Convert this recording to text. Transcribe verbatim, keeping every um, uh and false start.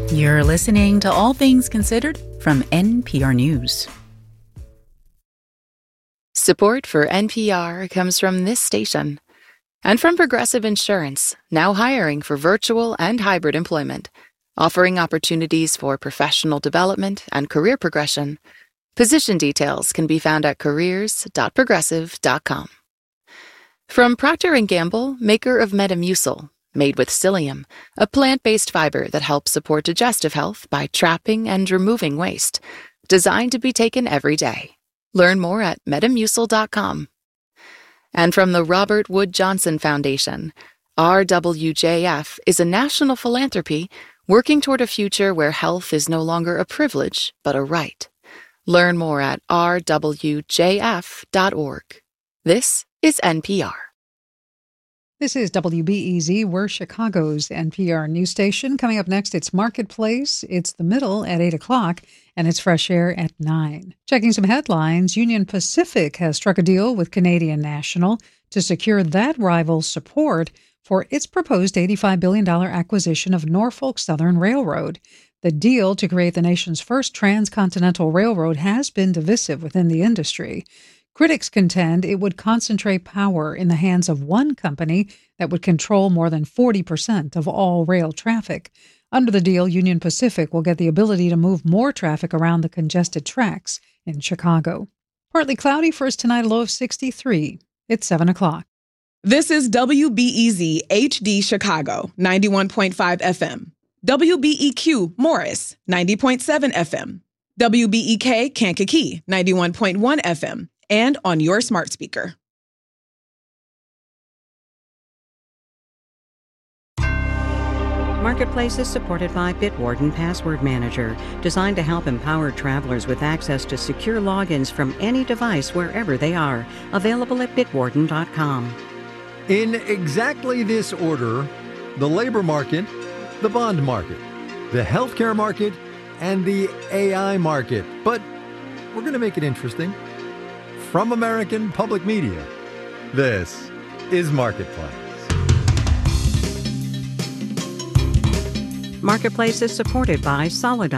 You're listening to All Things Considered from N P R News. Support for N P R comes from this station and from Progressive Insurance, now hiring for virtual and hybrid employment, offering opportunities for professional development and career progression. Position details can be found at careers dot progressive dot com. From Procter and Gamble, maker of Metamucil, made with psyllium, a plant-based fiber that helps support digestive health by trapping and removing waste, designed to be taken every day. Learn more at metamucil dot com. And from the Robert Wood Johnson Foundation, R W J F is a national philanthropy working toward a future where health is no longer a privilege, but a right. Learn more at r w j f dot org. This is N P R. This is W B E Z. We're Chicago's N P R news station. Coming up next, it's Marketplace. It's The Middle at eight o'clock, and it's Fresh Air at nine. Checking some headlines, Union Pacific has struck a deal with Canadian National to secure that rival's support for its proposed eighty-five billion dollars acquisition of Norfolk Southern Railroad. The deal to create the nation's first transcontinental railroad has been divisive within the industry. Critics contend it would concentrate power in the hands of one company that would control more than forty percent of all rail traffic. Under the deal, Union Pacific will get the ability to move more traffic around the congested tracks in Chicago. Partly cloudy, first tonight, a low of sixty-three. It's seven o'clock. This is W B E Z H D Chicago, ninety-one point five F M. W B E Q Morris, ninety point seven F M. W B E K Kankakee, ninety-one point one F M. And on your smart speaker. Marketplace is supported by Bitwarden Password Manager, designed to help empower travelers with access to secure logins from any device wherever they are. Available at bitwarden dot com. In exactly this order, the labor market, the bond market, the healthcare market, and the A I market. But we're going to make it interesting. From American Public Media, this is Marketplace. Marketplace is supported by Solidize.